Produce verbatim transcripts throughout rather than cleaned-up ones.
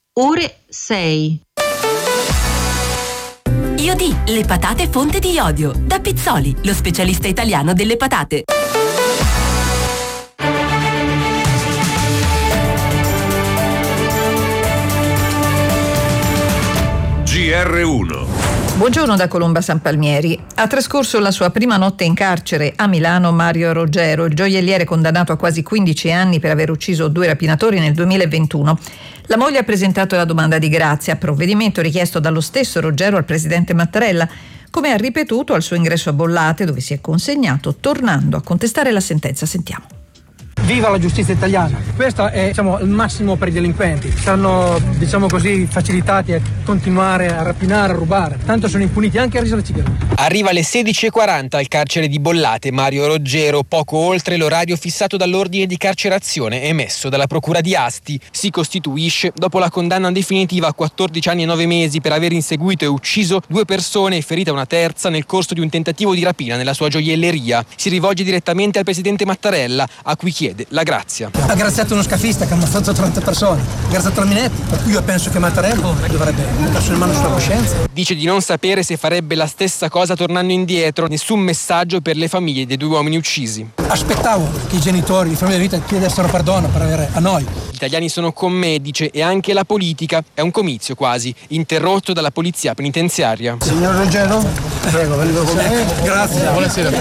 ore sei. Iodi, le patate fonte di iodio. Da Pizzoli, lo specialista italiano delle patate. G R uno. Buongiorno da Colomba San Palmieri. Ha trascorso la sua prima notte in carcere a Milano Mario Roggero, il gioielliere condannato a quasi quindici anni per aver ucciso due rapinatori nel duemilaventuno. La moglie ha presentato la domanda di grazia, provvedimento richiesto dallo stesso Roggero al presidente Mattarella, come ha ripetuto al suo ingresso a Bollate, dove si è consegnato, tornando a contestare la sentenza. Sentiamo. Viva la giustizia italiana! Questo è, diciamo, il massimo per i delinquenti. Saranno, diciamo così, facilitati a continuare a rapinare, a rubare. Tanto sono impuniti anche a risarcire. Arriva alle sedici e quaranta al carcere di Bollate Mario Roggero, poco oltre l'orario fissato dall'ordine di carcerazione emesso dalla procura di Asti. Si costituisce dopo la condanna definitiva a quattordici anni e nove mesi per aver inseguito e ucciso due persone e ferita una terza nel corso di un tentativo di rapina nella sua gioielleria. Si rivolge direttamente al presidente Mattarella, a cui chiede la grazia. Ha graziato uno scafista che ha ammazzato trenta persone, ha graziato la Minetti, per cui io penso che Mattarella dovrebbe mettersi le mani sulla coscienza. Dice di non sapere se farebbe la stessa cosa tornando indietro, nessun messaggio per le famiglie dei due uomini uccisi. Aspettavo che i genitori di famiglia di vita chiedessero perdono per avere a noi. Gli italiani sono con me, dice, e anche la politica. È un comizio quasi, interrotto dalla polizia penitenziaria. Signor Roggero, prego, vengo con me. Grazie. Buonasera.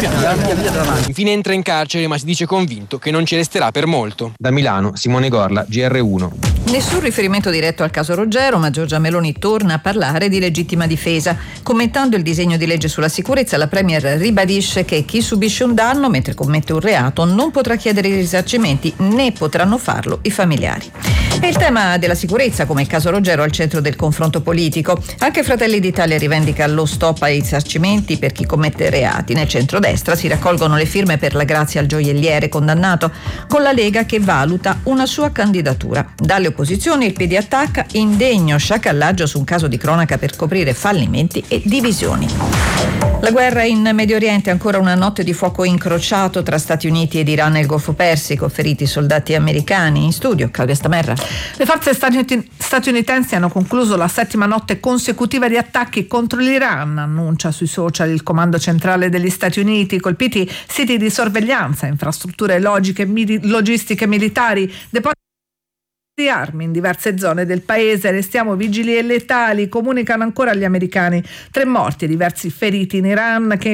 Infine entra in carcere, ma si dice convinto che non ci resterà per molto. Da Milano, Simone Gorla, G R uno. Nessun riferimento diretto al caso Roggero, ma Giorgia Meloni torna a parlare di legittima difesa. Commentando il disegno di legge sulla sicurezza, la Premier ribadisce che chi subisce un danno mentre commette un reato non potrà chiedere i risarcimenti, né potranno farlo i familiari. E il tema della sicurezza, come il caso Roggero, al centro del confronto politico. Anche Fratelli d'Italia rivendica lo stop ai risarcimenti per chi commette reati. Nel centrodestra si raccolgono le firme per la grazia al gioielliere condannato, con la Lega che valuta una sua candidatura. Dalle opposizioni il P D attacca, indegno sciacallaggio su un caso di cronaca per coprire fallimenti e divisioni. La guerra in Medio Oriente, ancora una notte di fuoco incrociato tra Stati Uniti ed Iran nel Golfo Persico, feriti soldati americani. In studio Claudia Stamerra. Le forze statunitensi hanno concluso la settima notte consecutiva di attacchi contro l'Iran, annuncia sui social il comando centrale degli Stati Uniti. Colpiti siti di sorveglianza, infrastrutture logiche, mili- logistiche militari, depositi di armi in diverse zone del paese. Restiamo vigili e letali, comunicano ancora gli americani. Tre morti e diversi feriti in Iran, che